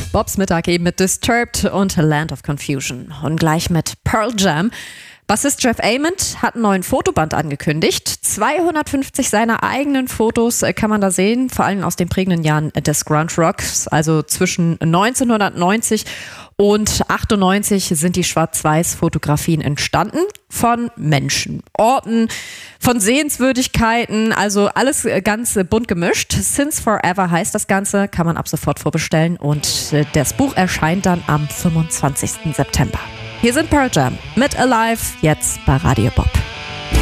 Bobs Mittag eben mit Disturbed und Land of Confusion. Und gleich mit Pearl Jam. Bassist Jeff Ament hat einen neuen Fotoband angekündigt. 250 seiner eigenen Fotos kann man da sehen, vor allem aus den prägenden Jahren des Grunge Rocks. Also zwischen 1990 und 98 sind die Schwarz-Weiß-Fotografien entstanden von Menschen, Orten, von Sehenswürdigkeiten, also alles ganz bunt gemischt. Since Forever heißt das Ganze, kann man ab sofort vorbestellen und das Buch erscheint dann am 25. September. Hier sind Pearl Jam mit Alive, jetzt bei Radio Bob.